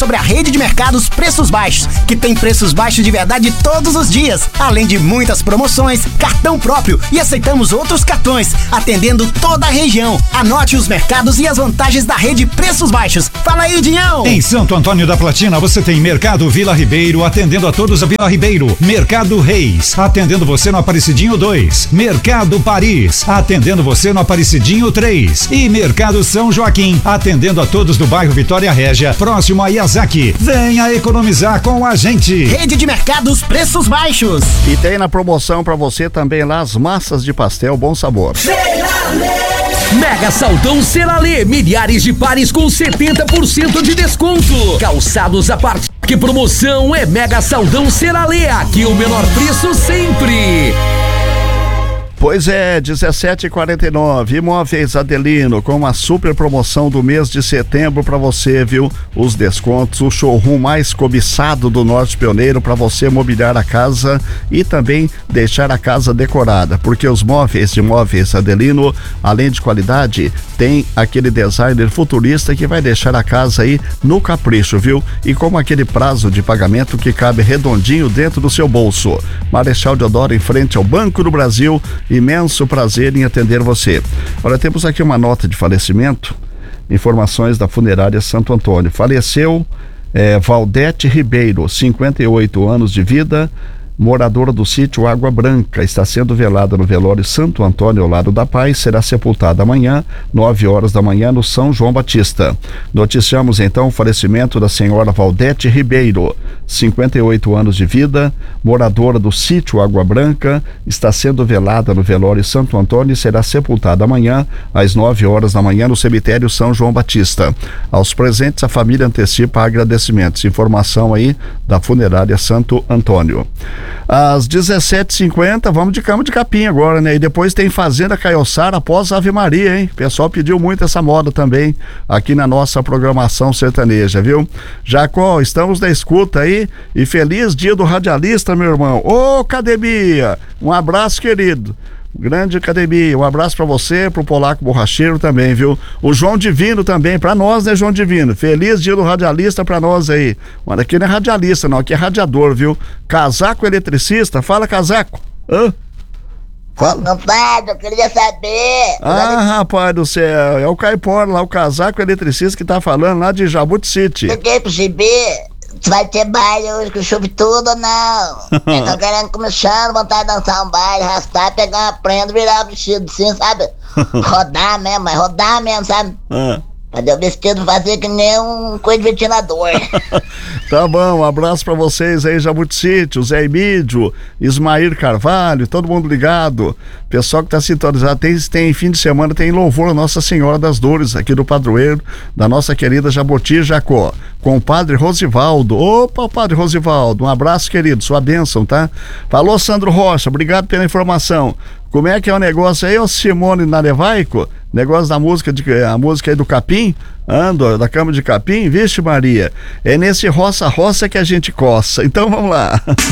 sobre a rede de mercados Preços Baixos, que tem preços baixos de verdade todos os dias, além de muitas promoções, cartão próprio e aceitamos outros cartões, atendendo toda a região. Anote os mercados e as vantagens da rede Preços Baixos. Fala aí, Dinhão! Em Santo Antônio da Platina você tem Mercado Vila Ribeiro, atendendo a todos a Vila Ribeiro. Mercado Reis, atendendo você no Aparecidinho 2. Mercado Paris, atendendo você no Aparecidinho 3. E Mercado São Joaquim, atendendo a todos do bairro Vitória Régia, próximo a Iazaki. Venha economizar com a gente. Rede de mercados Preços Baixos. E tem na promoção pra você também lá as massas de pastel Bom Sabor. Mega Saldão Ceralê, milhares de pares com 70% de desconto. Calçados a partir. Que promoção é Mega Saldão Ceralê, aqui o menor preço sempre. Pois é, 17,49. Imóveis Adelino, com uma super promoção do mês de setembro para você, viu? Os descontos, o showroom mais cobiçado do Norte Pioneiro para você mobiliar a casa e também deixar a casa decorada, porque os móveis de Imóveis Adelino, além de qualidade, tem aquele designer futurista que vai deixar a casa aí no capricho, viu? E com aquele prazo de pagamento que cabe redondinho dentro do seu bolso. Marechal Deodoro, em frente ao Banco do Brasil. Imenso prazer em atender você. Olha, temos aqui uma nota de falecimento, informações da funerária Santo Antônio. Faleceu Valdete Ribeiro, 58 anos de vida, moradora do sítio Água Branca, está sendo velada no velório Santo Antônio ao lado da Paz, será sepultada amanhã, 9 horas da manhã, no São João Batista. Noticiamos então o falecimento da senhora Valdete Ribeiro, 58 anos de vida, moradora do sítio Água Branca, está sendo velada no velório Santo Antônio e será sepultada amanhã, às 9 horas da manhã, no cemitério São João Batista. Aos presentes, a família antecipa agradecimentos. Informação aí da funerária Santo Antônio. Às 17h50, vamos de Cama de Capim agora, né? E depois tem Fazenda Caiçara após Ave Maria, hein? O pessoal pediu muito essa moda também aqui na nossa programação sertaneja, viu? Jacó, estamos na escuta aí e feliz dia do radialista, meu irmão. Ô, Academia, um abraço, querido. Grande Academia, um abraço pra você, pro Polaco Borracheiro também, viu? O João Divino também, pra nós, né, João Divino? Feliz dia do radialista pra nós aí. Mas aqui não é radialista não, aqui é radiador, viu? Casaco eletricista, fala, Casaco. Hã? Fala. Compadre, eu queria saber. Rapaz do céu, é o Caipora lá, o Casaco eletricista que tá falando lá de Jabuti City. Eu queria perceber se vai ter baile hoje, que chove tudo ou não. Eu tô querendo começar, vontade de dançar um baile, arrastar, pegar uma prenda, virar o vestido assim, sabe? Rodar mesmo, sabe? Fazer o vestido fazer que nem um coisa de ventilador. Tá bom, um abraço pra vocês aí, Jabuti City, o Zé Emílio, Ismair Carvalho, todo mundo ligado. Pessoal que tá sintonizado, tem fim de semana, tem louvor a Nossa Senhora das Dores aqui do padroeiro, da nossa querida Jabuti Jacó, com o Padre Rosivaldo. Opa, o Padre Rosivaldo, um abraço, querido, sua bênção, tá? Falou, Sandro Rocha, obrigado pela informação. Como é que é o negócio aí, ô Simone Narevaico? Negócio da música, a música aí do Capim, da Cama de Capim, vixe Maria, é nesse roça-roça que a gente coça. Então vamos lá.